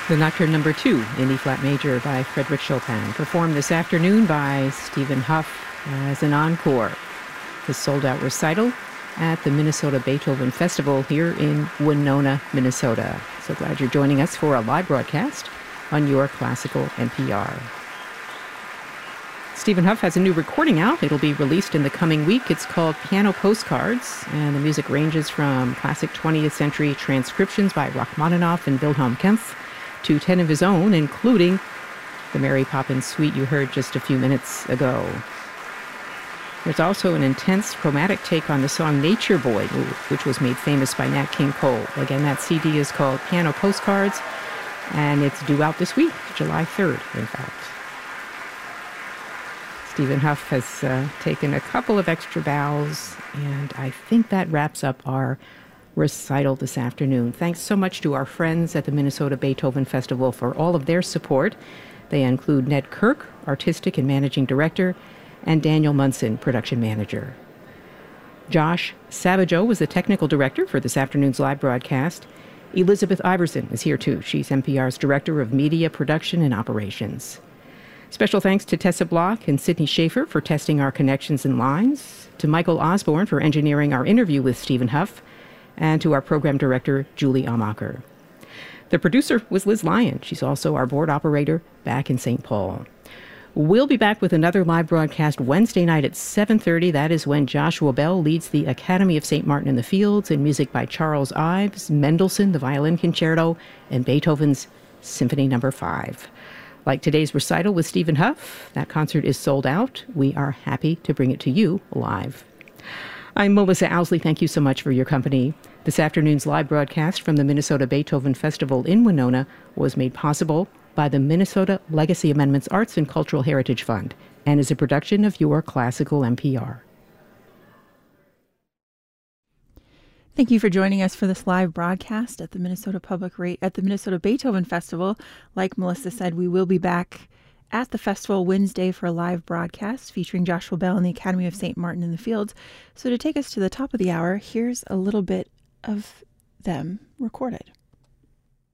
The Nocturne Number 2 in E-flat major by Frédéric Chopin, performed this afternoon by Stephen Huff as an encore. His sold-out recital at the Minnesota Beethoven Festival here in Winona, Minnesota. So glad you're joining us for a live broadcast on your classical NPR. Stephen Huff has a new recording out. It'll be released in the coming week. It's called Piano Postcards, and the music ranges from classic 20th century transcriptions by Rachmaninoff and Wilhelm Kempff to 10 of his own, including the Mary Poppins Suite you heard just a few minutes ago. There's also an intense chromatic take on the song Nature Boy, which was made famous by Nat King Cole. Again, that CD is called Piano Postcards, and it's due out this week, July 3rd, in fact. Stephen Huff has taken a couple of extra bows, and I think that wraps up our recital this afternoon. Thanks so much to our friends at the Minnesota Beethoven Festival for all of their support. They include Ned Kirk, Artistic and Managing Director, and Daniel Munson, Production Manager. Josh Sabajo was the Technical Director for this afternoon's live broadcast. Elizabeth Iverson is here too. She's NPR's Director of Media Production and Operations. Special thanks to Tessa Block and Sydney Schaefer for testing our connections and lines, to Michael Osborne for engineering our interview with Stephen Huff, and to our program director, Julie Amacher. The producer was Liz Lyon. She's also our board operator back in St. Paul. We'll be back with another live broadcast Wednesday night at 7:30. That is when Joshua Bell leads the Academy of St. Martin in the Fields in music by Charles Ives, Mendelssohn, the Violin Concerto, and Beethoven's Symphony No. 5. Like today's recital with Stephen Huff, that concert is sold out. We are happy to bring it to you live. I'm Melissa Owsley. Thank you so much for your company. This afternoon's live broadcast from the Minnesota Beethoven Festival in Winona was made possible by the Minnesota Legacy Amendments Arts and Cultural Heritage Fund and is a production of your classical NPR. Thank you for joining us for this live broadcast at the Minnesota Beethoven Festival. Like Melissa said, we will be back at the festival Wednesday for a live broadcast featuring Joshua Bell and the Academy of St. Martin in the Fields. So to take us to the top of the hour, here's a little bit of them recorded.